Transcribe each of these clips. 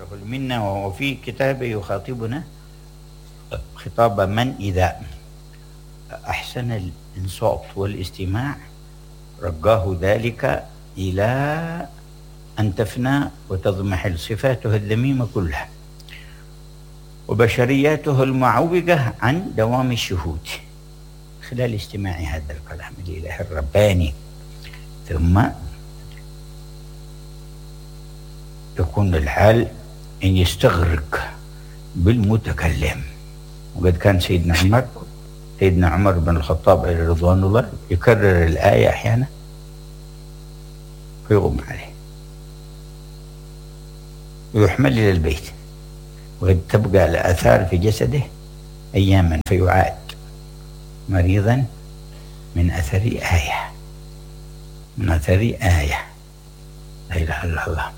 له المنة. وهو في كتابه يخاطبنا خطاب من إذا أحسن الإنصات والاستماع رجاه ذلك إلى أن تفنى وتضمحل صفاته الذميمة كلها وبشرياته المعوجة عن دوام الشهود خلال استماع هذا الكلام الإله الرباني. ثم يكون الحال أن يستغرق بالمتكلم. وقد كان سيدنا عمر بن الخطاب عليه رضوان الله يكرر الآية أحيانا فيغم عليه ويحمل إلى البيت وقد تبقى الآثار في جسده أياما فيعاد مريضا من أثر آية لا إله إلا الله.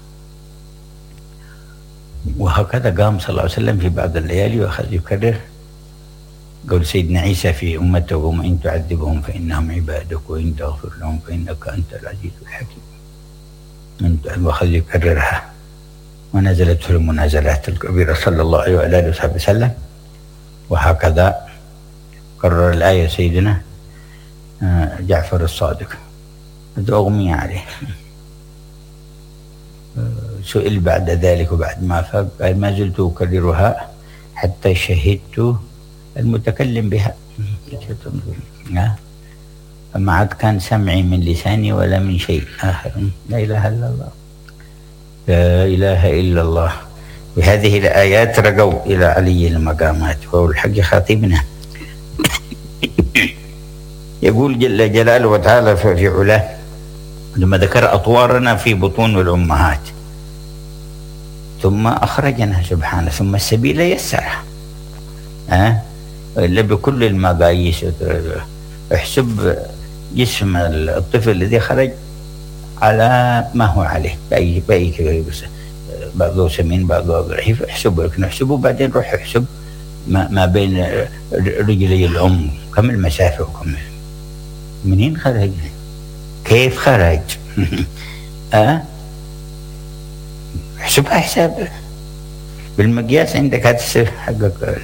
وهكذا قام صلى الله عليه وسلم في بعض الليالي وأخذ يكرر قول سيدنا عيسى في أمته: وإن تعذبهم فإنهم عبادك وإن تغفر لهم فإنك أنت العزيز الحكيم. وأخذ يكررها ونزلت في المنازلات الكبيرة صلى الله عليه وآله وصحبه وسلم. وهكذا كرر الآية سيدنا جعفر الصادق أغمي عليه. سئل بعد ذلك وبعد ما فاق قال: ما زلت أكررها حتى شهدت المتكلم بها. فما عاد كان سمعي من لساني ولا من شيء آخر. لا إله إلا الله، لا إله إلا الله. بهذه الآيات رجوا إلى علي المقامات وهو الحق خاطبنا. يقول جل جلاله وتعالى في علاه لما ذكر أطوارنا في بطون الأمهات ثم أخرجنا سبحانه ثم السبيل يسرها إلا بكل المقاييس. احسب جسم الطفل الذي خرج على ما هو عليه بأي بعضه سمين بعضه ضعيف، احسبه، لكن احسبه بعدين روح احسب ما بين رجلي الأم كم المسافة وكم منين خرج كيف خرج احسبها حساب بالمقياس عندك هذا حقك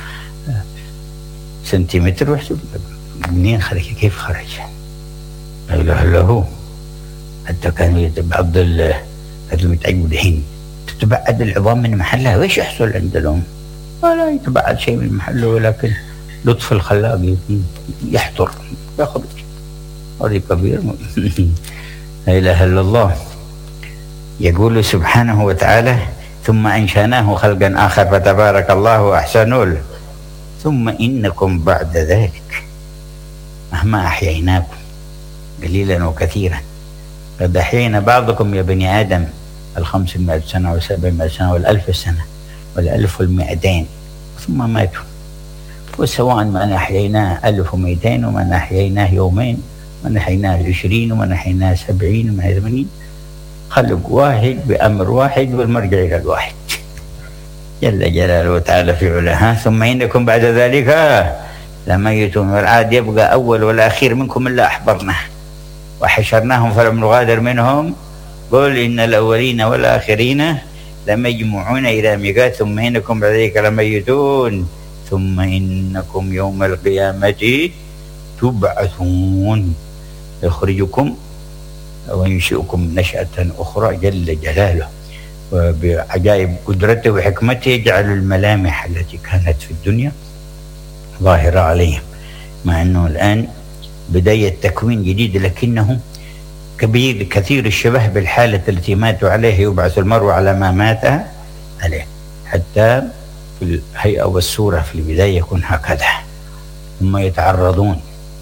سنتيمتر واحسب منين خرج كيف خرج. لا اله الا هو. حتى كانوا بعض المتعجب الحين تتبعد العظام من محلها، ويش يحصل عند الأم؟ ولا يتبعد شيء من محله، ولكن لطف الخلاق يحضر يخرج. هذه كبير. لا إله إلا الله. يقول سبحانه وتعالى: ثم أنشأناه خلقا آخر فتبارك الله أحسن ثم إنكم بعد ذلك مهما أحييناكم قليلا وكثيرا قد أحيينا بعضكم يا بني آدم 500 سنة و700 سنة و1000 سنة و1200 ثم ماتوا. وسواء من أحييناه 1200 ومن أحييناه يومين ومن أحييناه 20 ومن أحييناه 70 ومن 80 خلق واحد بأمر واحد والمرجع إلى الواحد جل جلاله وتعالى في علاه. ثم إنكم بعد ذلك لميتون والعاد يبقى أول والأخير منكم إلا أحضرناه وحشرناهم فلم نغادر منهم قل إن الأولين والآخرين لمجموعون إلى ميقات ثم إنكم بعد ذلك لميتون ثم إنكم يوم القيامة تبعثون يخرجكم وينشئكم نشأة أخرى جل جلاله. وبعجائب قدرته وحكمته يجعل الملامح التي كانت في الدنيا ظاهرة عليهم، مع أنه الآن بداية تكوين جديد لكنه كثير الشبه بالحالة التي ماتوا عليها. يبعث المرء على ما مات عليه، حتى في الهيئة والصورة في البداية يكون هكذا. ثم يتعرضون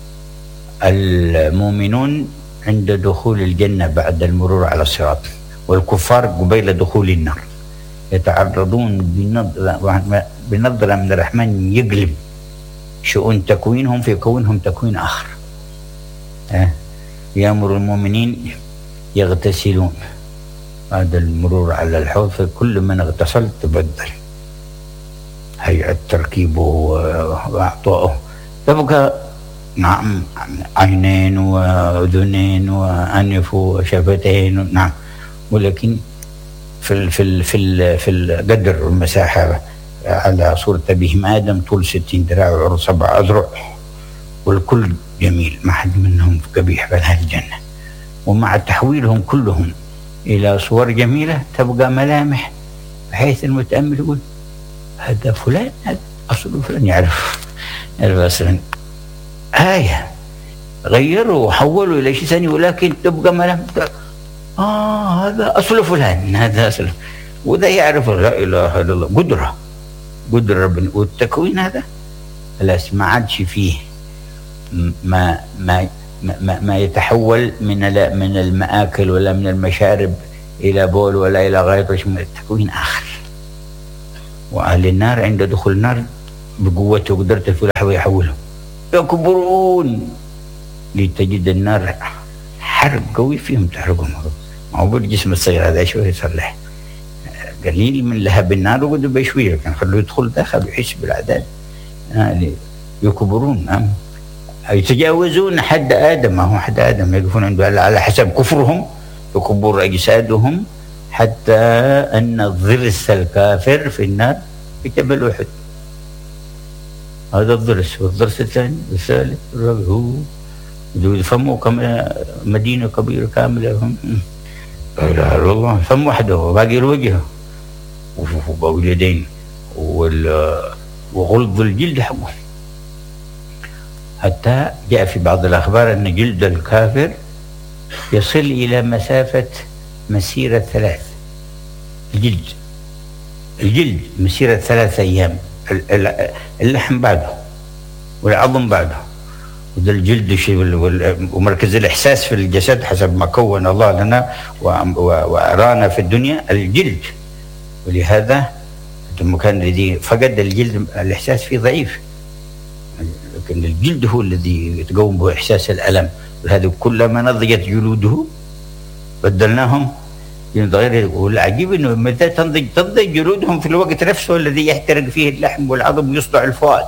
المؤمنون عند دخول الجنة بعد المرور على الصراط، والكفار قبيل دخول النار يتعرضون بنظرة من الرحمن يقلب شؤون تكوينهم في كونهم تكوين آخر. يأمر المؤمنين يغتسلون بعد المرور على الحوض، فكل من اغتسل تبدل هيئة تركيبه وأعطائه، تبقى نعم عينين وأذنين وأنف وشفتين نعم، ولكن في القدر والمساحة على صورة أبيهم آدم، طول 60 ذراع وعرض 7 أذرع، والكل جميل، ما حد منهم قبيح بين أهل الجنة. ومع تحويلهم كلهم إلى صور جميلة تبقى ملامح، بحيث المتأمل يقول هذا فلان، هذا أصله فلان، يعرف أصلا. آية غيروا وحولوا إلى شيء ثاني، ولكن تبقى ملامح، هذا أصله فلان، هذا أصله، وذا يعرف. لا إله إلا الله، قدرة ربنا. والتكوين هذا خلاص ما عادش فيه ما يتحول من المآكل ولا من المشارب إلى بول ولا إلى غاية، من التكوين آخر. وأهل النار عند دخول النار بقوته وقدرته الفلاح ويحولهم، يكبرون لتجد النار حرق قوي فيهم تحرقهم. ما هو بالجسم الصغير هذا شوي يصلح، قليل من لهب النار وقد بشوية كان خلوه يدخل داخل ويحس بالعذاب. يكبرون، يتجاوزون حد آدم، ما هو حد آدم، يقفون عنده على حسب كفرهم يكبر أجسادهم، حتى أن الضرس الكافر في النار في جبل أحد. هذا الضرس، والضرس الثاني والثالث والرابع، فمه كما مدينة كبيرة كاملة، لا إله إلا الله، فم وحده وباقي الوجه واليدين وغلظ الجلد حقه. حتى جاء في بعض الأخبار أن جلد الكافر يصل إلى مسافة مسيرة 3. الجلد مسيرة 3 أيام، اللحم بعده والعظم بعده، وده الجلد شيء ومركز الإحساس في الجسد حسب ما كون الله لنا وأرانا في الدنيا الجلد. ولهذا المكان الذي فقد الجلد الإحساس فيه ضعيف، لكن الجلد هو الذي يتقوم به إحساس الألم. وهذا كلما نضجت جلوده بدلناهم غير. والعجيب أنه متى تنضج جلودهم في الوقت نفسه الذي يحترق فيه اللحم والعظم ويصدع الفؤاد.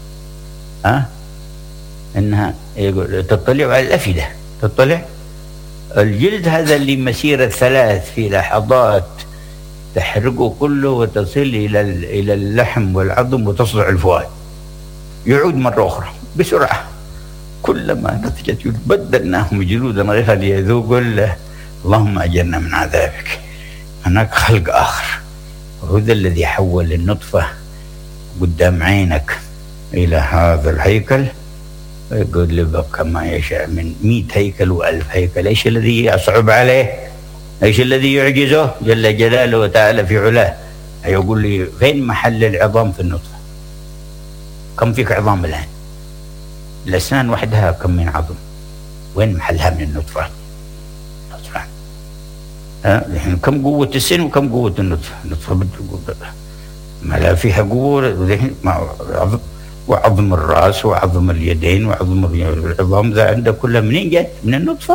أنها يقول تطلع على الأفئدة، تطلع الجلد هذا اللي مسيرة 3 في لحظات تحرقه كله وتصل إلى اللحم والعظم وتصدع الفؤاد، يعود مرة أخرى بسرعة. كلما نضجت بدلناهم جلودا غيرها ليذوقوا اللهم أجرنا من عذابك. هناك خلق آخر، وهذا الذي حول النطفة قدام عينك إلى هذا الهيكل، يقول لبك ما يشاء من 100 هيكل و1000 هيكل. إيش الذي يصعب عليه؟ إيش الذي يعجزه جل جلاله وتعالى في علاه؟ يقول لي فين محل العظام في النطفة؟ كم فيك عظام الآن؟ الأسنان وحدها كم من عظم؟ وين محلها من النطفة؟ يعني كم قوة السن وكم قوة النطفة؟ النطفة ما لا فيها قوة، وعظم الرأس وعظم اليدين وعظم العظام ذا عنده كلها منين جت؟ من النطفة.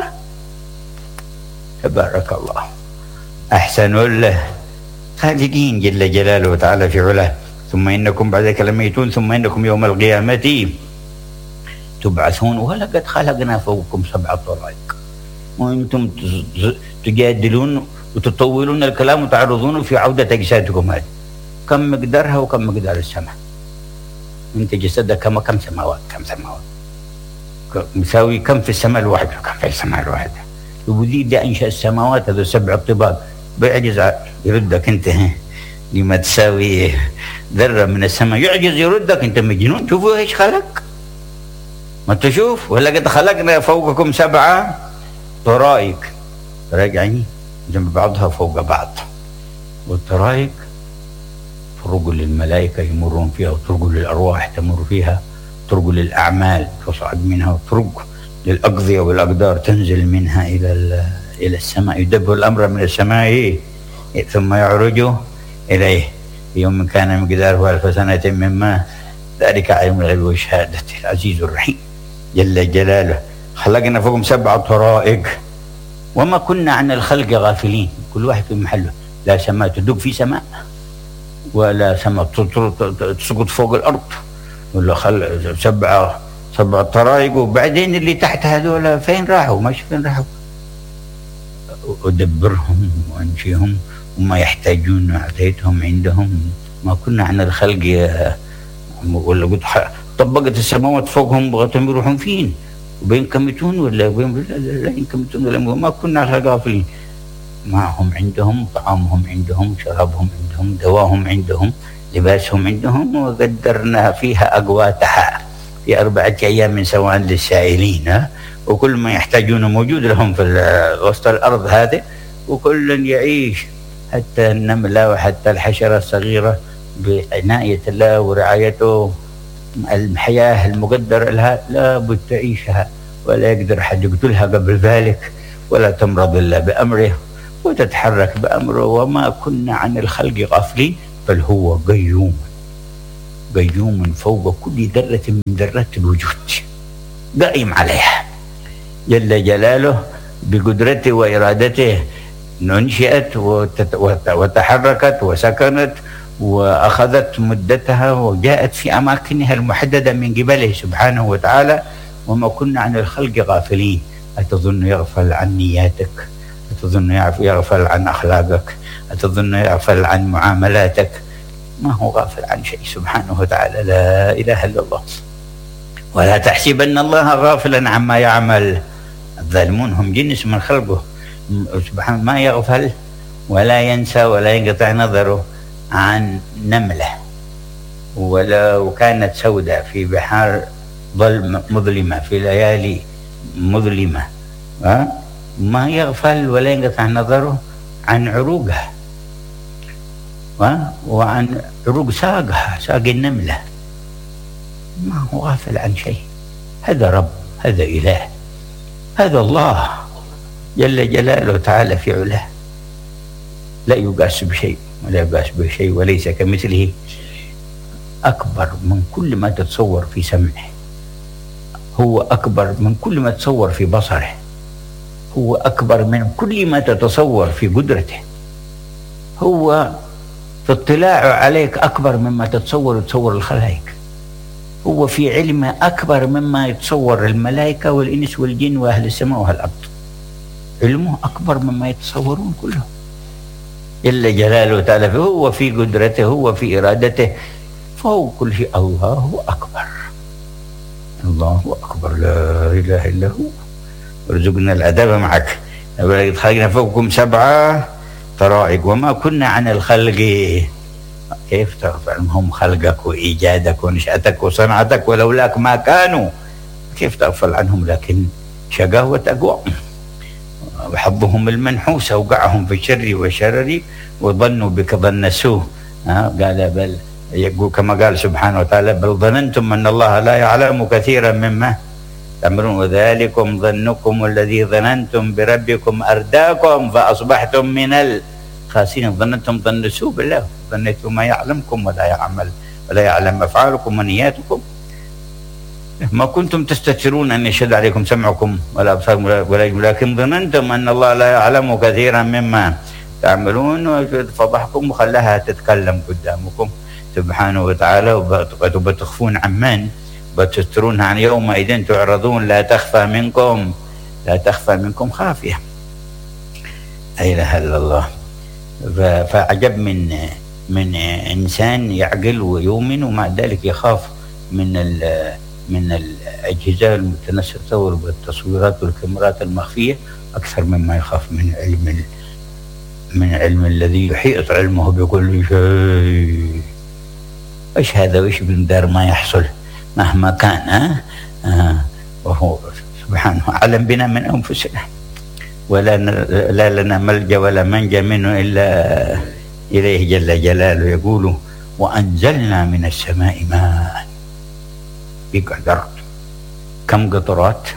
تبارك الله أحسن الخالقين جل جلاله وتعالى في علاه. ثم إنكم بعد ذلك لميتون ثم إنكم يوم القيامة تبعثون ولقد خلقنا فوقكم 7 طرائق وأنتم تجادلون وتطولون الكلام وتعرضون في عودة أجسادكم هذه. كم مقدارها وكم مقدار السماء؟ أنت جسدك كم سماوات، مساوي كم في السماء الواحدة وكم في السماء الواحدة. وبذيد أنشأ السماوات هذا 7 طباق، بيعجز يردك أنت لما تساوي ذرة من السماء، يعجز يردك. أنت مجنون؟ شوفوا إيش خلق، ما تشوف؟ ولقد خلقنا فوقكم 7 طرائق. طرائق يعني جنب بعضها فوق بعض، والطرائق طرق للملائكة يمرون فيها، وطرق للأرواح تمر فيها، طرق للأعمال تصعد منها، وطرق للأقضية والأقدار تنزل منها إلى السماء. يدبر الأمر من السماء ثم يعرج إليه في يوم كان مقداره 1000 سنة مما ذلك عالم الغيب والشهادة العزيز الرحيم جل جلاله. خلقنا فوقهم 7 طرائق وما كنا عن الخلق غافلين. كل واحد في محله، لا سماء تدق في سماء ولا سماء تسقط فوق الأرض، ولا 7 طرائق. وبعدين اللي تحت هذول فين راحوا؟ ماشي فين راحوا؟ أدبرهم وأنشيهم وما يحتاجون أعطيتهم عندهم. ما كنا عن الخلق ولا قلت طبقت السماوات فوقهم بغتهم يروحون فين وبينكمتون ولا لا ينكمتون ولا ما كنا غافلين. ما هم عندهم طعامهم عندهم، شرابهم عندهم، دواهم عندهم، لباسهم عندهم، وقدرنا فيها أقواتها في 4 أيام سواء للسائلين. وكل ما يحتاجونه موجود لهم في وسط الأرض هذه، وكل يعيش حتى النملة وحتى الحشرة الصغيرة بعناية الله ورعايته. الحياة المقدرة لها لا بد تعيشها، ولا يقدر حد يقتلها قبل ذلك، ولا تمرض إلا بأمره وتتحرك بأمره. وما كنا عن الخلق غافلين، بل هو قيوم فوق كل ذرة من ذرات الوجود، قائم عليها جل جلاله بقدرته وإرادته. انشئت وتحركت وسكنت وأخذت مدتها وجاءت في أماكنها المحددة من قبله سبحانه وتعالى. وما كنا عن الخلق غافلين. أتظن يغفل عن نياتك؟ أتظن يغفل عن أخلاقك؟ أتظن يغفل عن معاملاتك؟ ما هو غافل عن شيء سبحانه وتعالى. لا إله إلا الله. ولا تحسبن الله غافلا عما يعمل الظالمون. هم جنس من خلقه سبحانه، ما يغفل ولا ينسى ولا ينقطع نظره عن نملة ولو كانت سوداء في بحار مظلمة، في ليالي مظلمة، ما يغفل ولا ينقطع نظره عن عروقها وعن عروق ساقها، ساق النملة. ما هو غافل عن شيء. هذا رب، هذا إله، هذا الله جل جلاله تعالى في علاه، لا يقاس بشيء ولا يقاس بشيء، وليس كمثله. أكبر من كل ما تتصور في سمعه، هو أكبر من كل ما تتصور في بصره، هو أكبر من كل ما تتصور في قدرته، هو في اطلاعه عليك أكبر مما تتصور الخلائق، هو في علمه أكبر مما يتصور الملائكة والإنس والجن وأهل السماء وأهل الأرض. علمه أكبر مما يتصورون كلهم جل جلاله تعالى. هو في قدرته، هو في إرادته، فهو كل شيء. الله أكبر، الله أكبر، لا إله إلا هو. ارزقنا الأدب معك. خلقنا فوقكم 7 طرائق وما كنا عن الخلق. كيف تغفل؟ هم خلقك وإيجادك ونشأتك وصنعتك، ولولاك ما كانوا. كيف تغفل عنهم؟ لكن شقاوة أقوام وحظهم المنحوس أوقعهم في الشر والشرر وظنوا بك ظن السوء. قال بل يقول كما قال سبحانه وتعالى: بل ظننتم أن الله لا يعلم كثيرا مما تعملون وذلكم ظنكم الذي ظننتم بربكم أرداكم فأصبحتم من الخاسرين. ظننتم ظن السوء بالله، ظنيتم ما يعلمكم ولا يعلم أفعالكم ونياتكم. ما كنتم تستترون أن يشهد عليكم سمعكم ولا أبصاركم ولكن ظننتم أن الله لا يعلم كثيرا مما تعملون، وفضحكم وخلاها تتكلم قدامكم سبحانه وتعالى. وبتخفون عن من؟ بتسترونها عن يومئذ تعرضون لا تخفى منكم خافية. لا إله إلا الله. فعجب من إنسان يعقل ويؤمن ومع ذلك يخاف من الأجهزة المتنسقة والتصويرات والكاميرات المخفية أكثر مما يخاف من علم الذي يحيط علمه بكل شيء. إيش هذا وإيش من دار ما يحصل مهما كان. وهو سبحانه أعلم بنا من أنفسنا، ولا لنا ملجأ ولا منجا منه إلا إليه جل جلاله. يقول: وأنزلنا من السماء ماء بقدر. كم قطرات،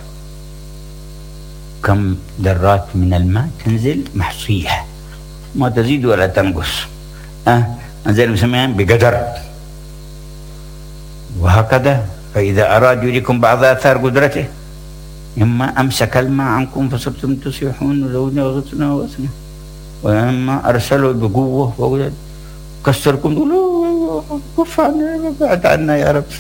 كم ذرات من الماء تنزل محصية ما تزيد ولا تنقص. أنزل من السماء بقدر. وهكذا فإذا أراد يريكم بعض آثار قدرته، إما أمسك الماء عنكم فصرتم تصيحون ولولا غطنا وغطنا، وإما أرسلوا بقوة كسركم كف عنا بعد عنا يا رب.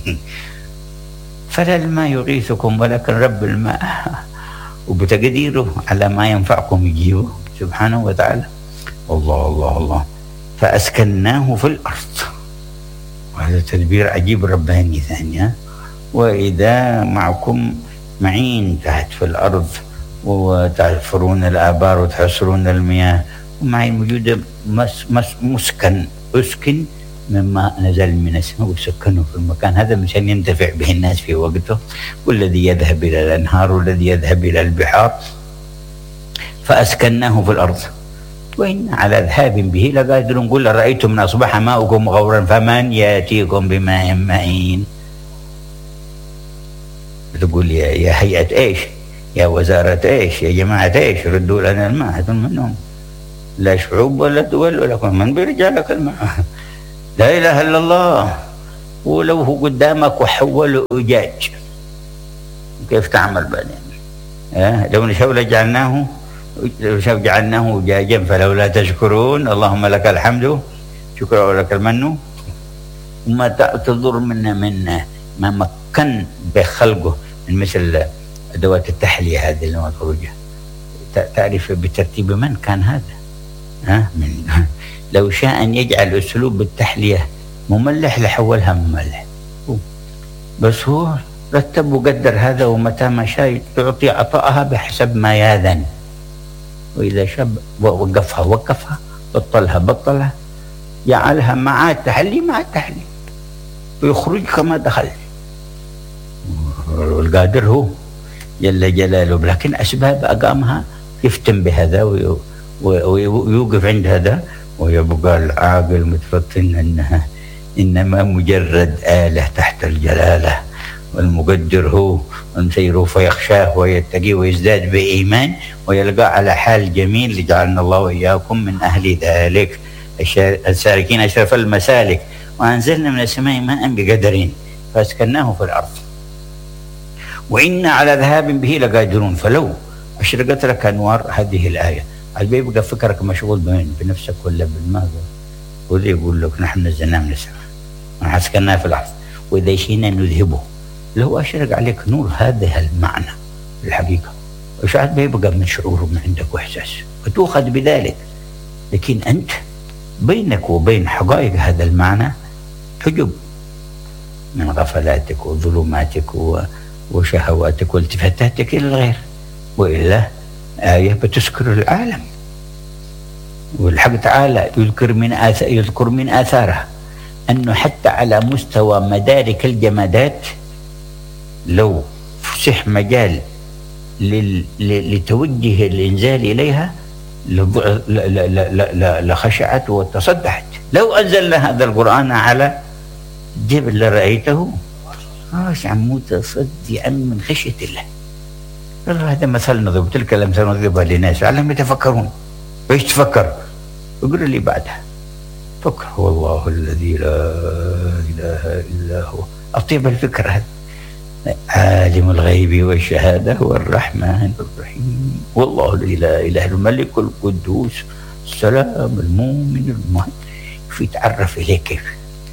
فلا الماء يغيثكم ولكن رب الماء، وبتقديره على ما ينفعكم يجيبه سبحانه وتعالى. الله الله الله. فأسكناه في الأرض، وهذا تدبير عجيب رباني ثاني. وإذا معكم معين تحت في الأرض وتحفرون الآبار وتحصرون المياه، ومعين موجودة مسكن، أسكن مما نزل من السماء وسكنه في المكان هذا مشان ينتفع به الناس في وقته، والذي يذهب إلى الأنهار والذي يذهب إلى البحار. فأسكناه في الأرض وإن على ذهاب به لقادر. نقول رأيتم من أصبح ماؤكم غورا فمن يأتيكم بماء معين. تقول يا هيئة إيش، يا وزارة إيش، يا جماعة إيش، ردوا لنا الماء. هذول منهم لا شعوب ولا دول ولا كل من بيرجع لك الماء. لا إله إلا الله. ولو هو قدامك وحوله أجاج كيف تعمل بعدين؟ لو نشاء لجعلناه أجاجا فلولا تشكرون. اللهم لك الحمد شكرا ولك المن. وما تضر منا ما مكن بخلقه من مثل أدوات التحلية هذه اللي مخرجة. تعرف بترتيب من كان هذا؟ من لو شاء أن يجعل أسلوب التحلية مملح لحولها مملح، بس هو رتب وقدر هذا، ومتى ما شاء يعطي عطاءها بحسب ما ياذن. وإذا شاب وقفها بطلها، جعلها مع التحلي ويخرج كما دخل. والقادر هو جل جلاله، لكن أسباب أقامها يفتن بهذا ويوقف عند هذا، ويبقى العاقل متفطن أنها إنما مجرد آلة تحت الجلالة. والمقدر هو المسير فيخشاه ويتقي ويزداد بإيمان ويلقى على حال جميل. لجعلنا الله وإياكم من أهل ذلك السالكين أشرف المسالك. وأنزلنا من السماء ماء بقدر فأسكناه في الأرض وإنا على ذهاب به لقادرون. فلو أشرقت لك أنوار هذه الآية، هل يبقى فكرك مشغول بنفسك ولا بالماء؟ وذي يقول لك نحن نزلناه من السماء ونسكناه في الأرض وإذا شئنا نذهبه. لو أشرق عليك نور هذا المعنى الحقيقة، وش عاد بيبقى من شعور من عندك وإحساس وتأخذ بذلك. لكن أنت بينك وبين حقائق هذا المعنى حجب من غفلاتك وظلماتك وشهواتك والتفاتاتك إلى الغير، وإلا آية بتسكر العالم. والحق تعالى يذكر من آثارها أنه حتى على مستوى مدارك الجمادات لو فسح مجال لتوجه الإنزال إليها لخشعت وتصدحت. لو أنزلنا هذا القرآن على جبل لرأيته خاشعا متصدعا من خشية الله. هذا مثل نضرب، تلك الأمثال نضربها للناس لعلهم يتفكرون. وإيش تفكر؟ اقرأ لي بعدها. فكر هو الله الذي لا إله إلا هو. أطيب الفكر هذا، عالم الغيب والشهادة هو الرحمن الرحيم والله الذي لا إله إلا الملك القدوس السلام المؤمن المهيمن. في يتعرف إليك كيف؟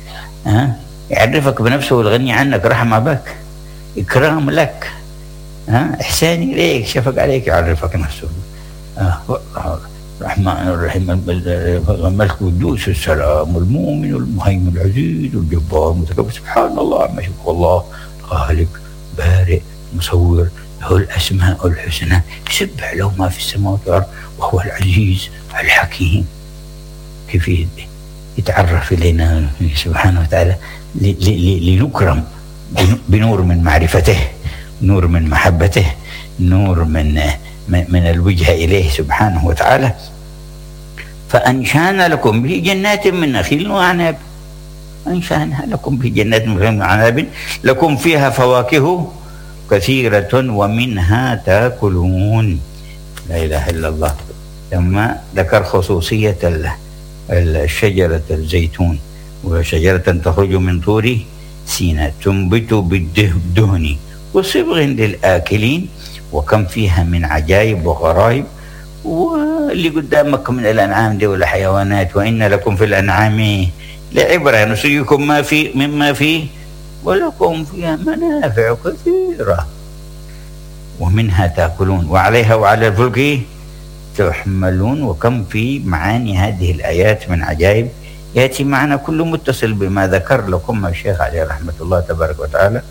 يعرفك بنفسه والغني عنك، رحمة بك، إكرام لك، إحسان إليك، شفق عليك، يعرفك نفسه. الرحمن الرحيم الملك القدوس السلام المؤمن المهيمن العزيز الجبار المتكبر. سبحان الله عما يشركون. والله خالق بارئ مصور له الأسماء الحسنى يسبح له ما في السماوات والأرض وهو العزيز الحكيم. كيف يتعرف إلينا سبحانه وتعالى لنكرم بنور من معرفته، نور من محبته، نور من الوجهة إليه سبحانه وتعالى. فأنشأنا لكم به جنات من نخيل وأعناب. أنشأنا لكم به جنات من نخيل وأعناب لكم فيها فواكه كثيرة ومنها تأكلون. لا إله إلا الله. لما ذكر خصوصية الشجرة الزيتون، وشجرة تخرج من طور سيناء تنبت بالدهن وصبغ للآكلين وكم فيها من عجائب وغرائب. واللي قدامك من الأنعام دي والحيوانات، وإن لكم في الأنعام لعبرة نسقيكم مما فيه ولكم فيها منافع كثيرة ومنها تأكلون وعليها وعلى الفلك تحملون وكم في معاني هذه الآيات من عجائب يأتي معنا كله متصل بما ذكر لكم الشيخ عليه رحمة الله تبارك وتعالى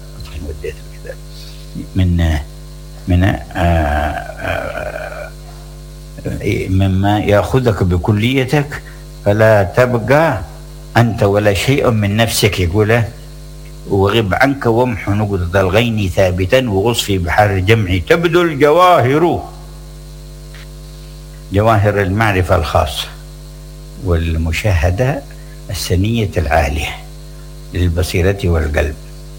من مما يأخذك بكليتك فلا تبقى أنت ولا شيء من نفسك، يقول وغب عنك وامح نقض الغين ثابتا وغص في بحر الجمع تبدو الجواهر، جواهر المعرفة الخاصة والمشاهدة السنية العالية للبصيرة والقلب.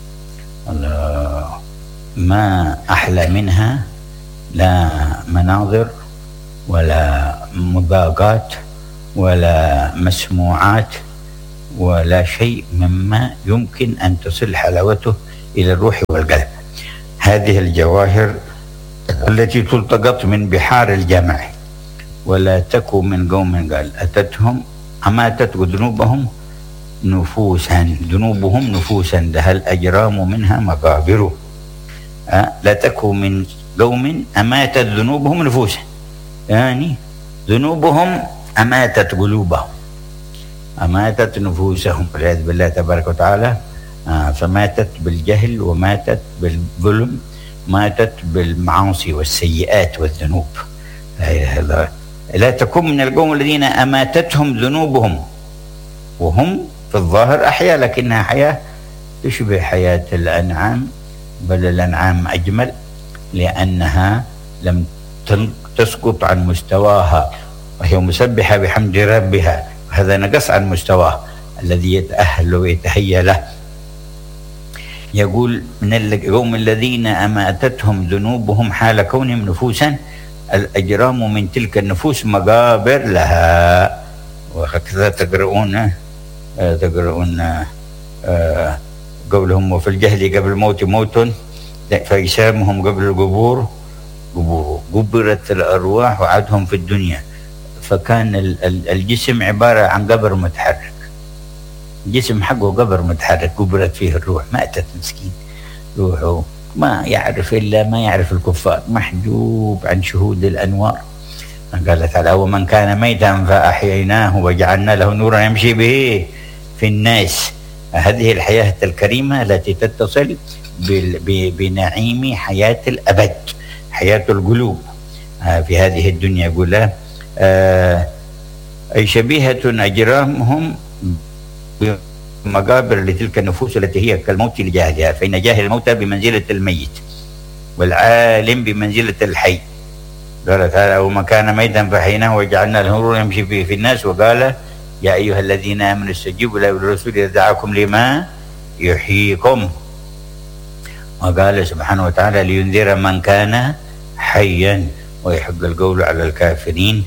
ما أحلى منها لا مناظر ولا مذاقات ولا مسموعات ولا شيء مما يمكن أن تصل حلاوته إلى الروح والقلب. هذه الجواهر التي تلتقط من بحار الجمع. ولا تكو من قوم قال أتتهم أماتت ذنوبهم نفوسا، ذنوبهم نفوسا لها الأجرام منها مقابر. لا تكو من قوم أماتت ذنوبهم نفوسا، يعني ذنوبهم أماتت قلوبهم، أماتت نفوسهم والعياذ بالله تبارك وتعالى. فماتت بالجهل وماتت بالظلم، ماتت بالمعاصي والسيئات والذنوب. لا تكن من القوم الذين أماتتهم ذنوبهم وهم في الظاهر أحياء، لكنها حياة تشبه حياة الأنعام، بل الأنعام أجمل لأنها لم تسقط عن مستواها وهي مسبحة بحمد ربها، وهذا نقص عن مستواه الذي يتأهل ويتهيأ له. يقول من القوم الذين أماتتهم ذنوبهم حال كونهم نفوسا الأجرام من تلك النفوس مقابر لها. وهكذا تقرؤون قولهم وفي الجهل قبل الموت موت فإجسامهم قبل القبور قبور، قبرت الأرواح وعدهم في الدنيا. فكان الجسم عبارة عن قبر متحرك، الجسم حقه قبر متحرك قبرت فيه الروح، ماتت مسكين روحه ما يعرف إلا ما يعرف الكفار، محجوب عن شهود الأنوار. قال تعالى ومن كان ميتا فأحييناه وجعلنا له نورا يمشي به في الناس. هذه الحياة الكريمة التي تتصل بنعيم حياة الأبد، حياة القلوب في هذه الدنيا. يقول أي شبيهة أجرامهم مقابر لتلك النفوس التي هي كالموت لجاهلها، فإن جاهل الموتى بمنزلة الميت والعالم بمنزلة الحي. قال تعالى وما كان ميتا فأحييناه وجعلنا له نورا يمشي به في الناس. وقال يا أيها الذين آمنوا استجيبوا له وللرسول إذا دعاكم لما يحييكم. وقال سبحانه وتعالى لينذر من كان حيا ويحق القول على الكافرين.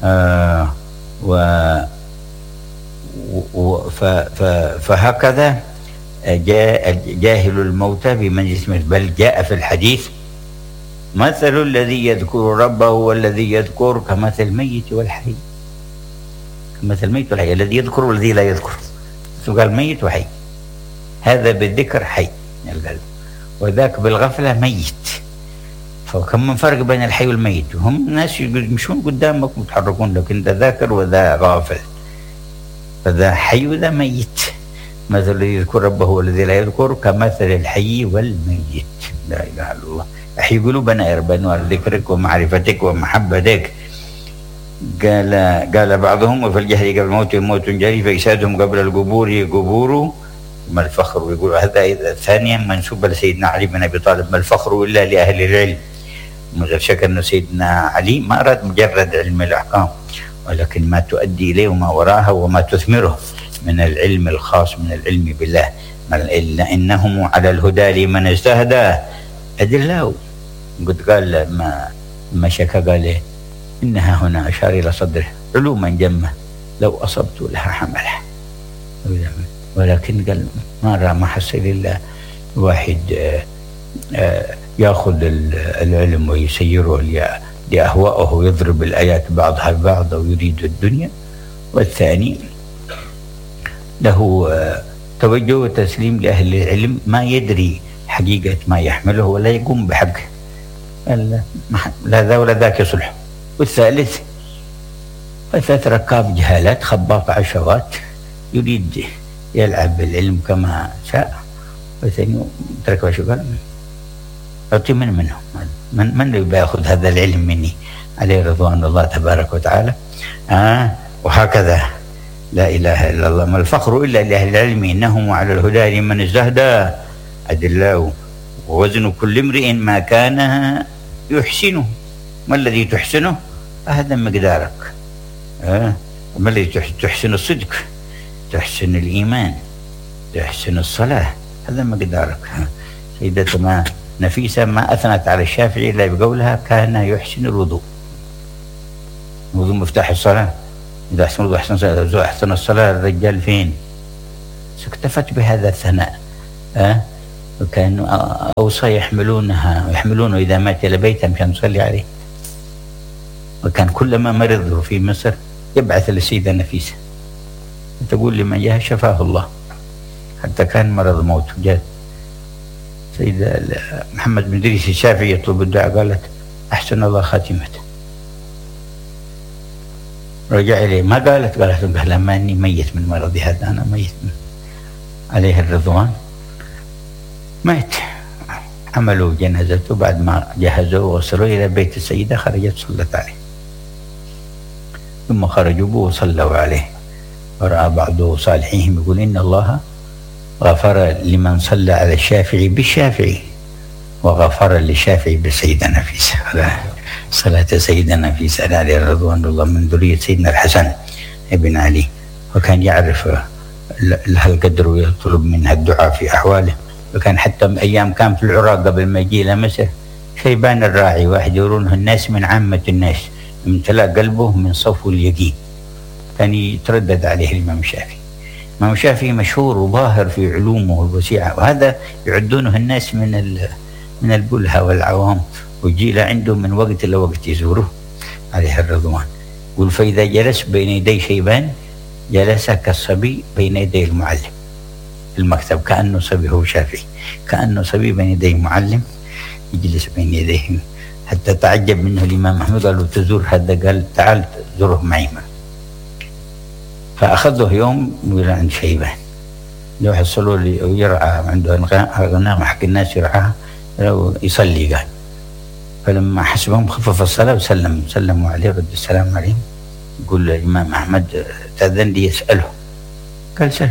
فهكذا جاء جاهل الموتى بمنزلة، بل جاء في الحديث مثل الذي يذكر ربه والذي يذكر كمثل الميت والحي، كمثل الميت والحي، الذي يذكر والذي لا يذكر. قال ميت وحي، هذا بالذكر حي القلب وذاك بالغفلة ميت. فكم من فرق بين الحي والميت؟ هم ناس يمشون قدامك ويتحركون لك، انت ذاكر وذا غافل، فذا حي وذا ميت. مثل الذي يذكر ربه والذي لا يذكر كمثل الحي والميت. لا اله الا الله. احيي قلوبنا يا رب بانوار ذكرك ومعرفتك ومحبتك. قال بعضهم وفي الجهل قبل الموت موت جري فإجسادهم قبل القبور قبور. ما الفخر؟ يقول هذا ثانيا منسوبة لسيدنا علي بن أبي طالب، ما الفخر إلا لأهل العلم. من غير شك أن سيدنا علي ما أراد مجرد علم الأحكام، ولكن ما تؤدي إليه وما وراها وما تثمره من العلم الخاص، من العلم بالله. إنهم على الهدى لمن اجتهدى أدلاه. قد قال ما شكا قال إنها هنا أشار إلى صدره علوما جمة لو أصبت لها حمله، ولكن قال ما حس إلا واحد يأخذ العلم ويسيره لأهوائه ويضرب الآيات بعضها ببعض ويريد الدنيا، والثاني له توجه وتسليم لأهل العلم ما يدري حقيقة ما يحمله ولا يقوم بحقه، لا ذا ولا ذاك يصلح. والثالث فثلاث ركاب جهالات خباط عشوات يريد يلعب بالعلم كما شاء، والثاني ترك شو قال أعطي منهم من اللي بياخذ هذا العلم مني عليه رضوان الله تبارك وتعالى. وهكذا لا إله إلا الله، ما الفخر إلا لأهل العلم إنهم على الهدى لمن ازدهدى أدلاء، ووزن كل امرئ ما كان يحسنه. ما الذي تحسنه؟ هذا مقدارك. ما الذي تحسن؟ الصدق، تحسن الإيمان، تحسن الصلاة، هذا مقدارك. سيدتنا نفيسة ما أثنت على الشافعي إلا بقولها كان يحسن الوضوء. الوضوء مفتاح الصلاة، إذا أحسن الوضوء أحسن الصلاة، الرجال فين؟ اكتفت بهذا الثناء. وكانوا أوصى يحملونه إذا مات إلى بيته مشان نصلي عليه. وكان كلما مرض في مصر يبعث للسيدة نفيسة تقول لمن جاء شفاه الله، حتى كان مرض موت. جاءت سيدة محمد بن إدريس الشافعي يطلب الدعاء، قالت أحسن الله خاتمته. رجع إليه ما قالت لما أني ميت من مرضي هذا، أنا ميت من عليه الرضوان. مات. عملوا جنازته بعد ما جهزوه ووصلوا إلى بيت السيدة، خرجت صلت عليه، ثم خرجوا به وصلوا عليه. ورأى بعض صالحيهم يقول إن الله غفر لمن صلى على الشافعي بالشافعي، وغفر للشافعي بالسيدة نفيسة. صلاة سيدنا نفيسة عليه رضوان الله من ذرية سيدنا الحسن ابن علي، وكان يعرف لها القدر ويطلب منها الدعاء في أحواله. وكان حتى أيام كان في العراق قبل ما يجي إلى مصر شيبان الراعي واحد يرونه الناس من عامة الناس، امتلأ قلبه من صفو اليقين، كان يتردد عليه الإمام الشافعي. الإمام الشافعي مشهور وظاهر في علومه الوسيعة، وهذا يعدونه الناس من البلهة والعوام، ويجي عنده من وقت إلى وقت يزوره عليه الرضوان. يقول فإذا جلس بين يدي شيبان جلس كالصبي بين يدي المعلم المكتب، كأنه صبي. هو شافعي كأنه صبي بين يدي معلم يجلس بين يديه، حتى تعجب منه الإمام أحمد، قال له تزور هذا؟ قال تعال زوره معي. فأخذه يوم إلى عند شيبان، لو حصلوا لي ويرعى عنده غنام حق الناس يرعاها يصلي. قال فلما حسبهم خفف الصلاة سلموا عليه، رد السلام عليهم. يقول الإمام أحمد تأذن لي يسأله؟ قال سأله.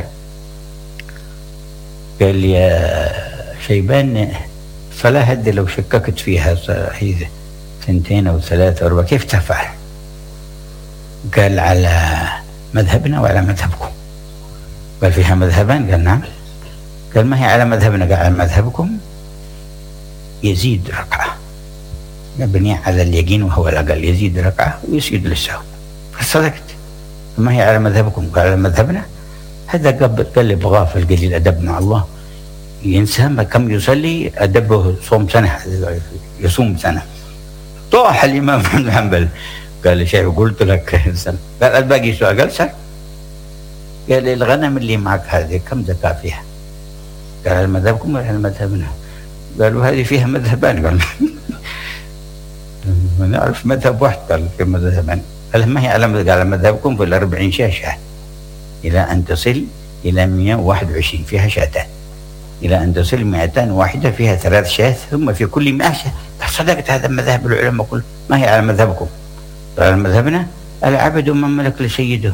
قال يا شيبان فلا هد لو شككت فيها هي 2 أو 3 أو 4 كيف تفعل؟ قال على مذهبنا وعلى مذهبكم. قال فيها مذهبان؟ قال نعم. قال ما هي على مذهبنا؟ قال على مذهبكم يزيد ركعة، مبني على اليقين وهو الأقل، يزيد ركعة ويسجد للسهو. فصدقت. ما هي على مذهبكم؟ قال على مذهبنا. هذا قلب غافل قليل أدب مع الله، ينسى كم يصلي أدبه صوم سنة، يصوم سنة. طاح الإمام بن حنبل قال الشيخ قلت لك سل. قال الباقي سؤال؟ قال سل. قال الغنم اللي معك هذه كم زكاة فيها؟ قال على مذهبكم ولا على مذهبنا؟ قالوا هذه فيها مذهبان. قال ما نعرف مذهب واحد. قال في مذهبان. قال ما هي على مذهبكم في 40 شاشة إلى أن تصل إلى 121 فيها شاتان، إلى أن تصل 201 فيها 3 شاة، ثم في كل 100 شاة. صدقت، هذا مذهب العلماء كله. ما هي على مذهبكم؟ قال مذهبنا العبد من ملك لسيده.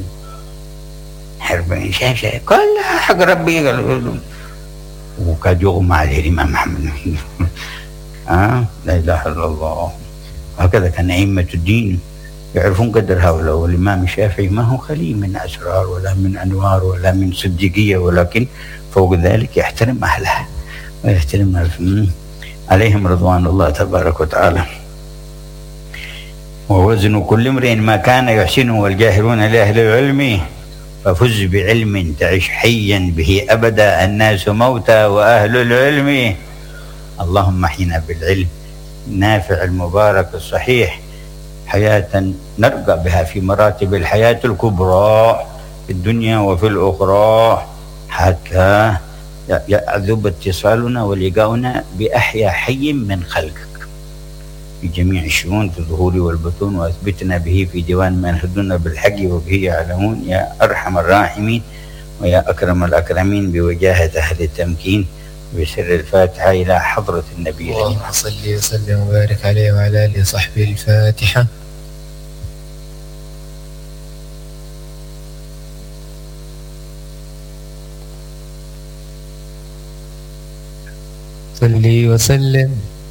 40 شاشة كلها حق ربي. قال وكاد يغمى عليه الإمام محمد. لا إله إلا الله. هكذا كان أئمة الدين يعرفون قدر هؤلاء. والإمام الشافعي ما هو خلي من أسرار ولا من أنوار ولا من صديقية، ولكن فوق ذلك يحترم أهلها ويحترم عليهم رضوان الله تبارك وتعالى. ووزن كل امرئ ما كان يحسنه، والجاهلون لأهل العلم ففز بعلم تعش حيا به أبدا، الناس موتى وأهل العلم. اللهم احينا بالعلم النافع المبارك الصحيح، حياة نرقى بها في مراتب الحياة الكبرى في الدنيا وفي الأخرى، حتى يعذب اتصالنا ولقاؤنا بأحيا حي من خلقك. في جميع الشؤون في الظهور والبطون، وأثبتنا به في ديوان من يهدون بالحق وبه يعلمون، يا أرحم الراحمين ويا أكرم الأكرمين، بوجاهة أهل التمكين، بسر الفاتحة إلى حضرة النبي. اللهم صل وسلم وبارك عليه وعلى آله وصحبه. الفاتحة. صل وسلم